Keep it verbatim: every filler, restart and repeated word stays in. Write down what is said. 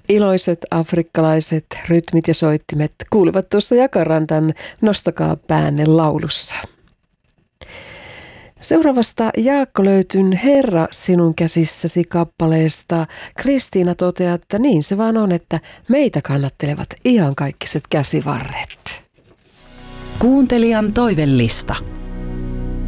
Iloiset afrikkalaiset rytmit ja soittimet kuuluvat tuossa Jakarantan Nostakaa päänne laulussa. Seuraavasta Jaakko löytyn Herra sinun käsissäsi kappaleesta Kristiina toteaa, että niin se vaan on, että meitä kannattelevat ihan kaikkiset käsivarret. Kuuntelijan toivellista.